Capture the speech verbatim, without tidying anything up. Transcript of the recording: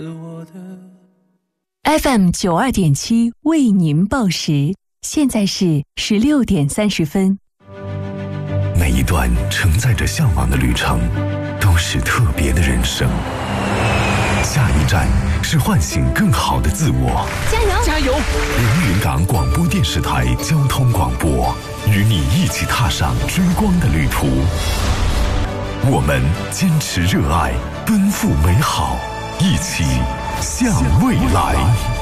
F M 九二点七为您报时，现在是十六点三十分。 每一段承载着向往的旅程，都是特别的人生。下一站是唤醒更好的自我。 加油加油！ 连云港广播电视台交通广播，与你一起踏上追光的旅途。我们坚持热爱，奔赴美好，一起向未来。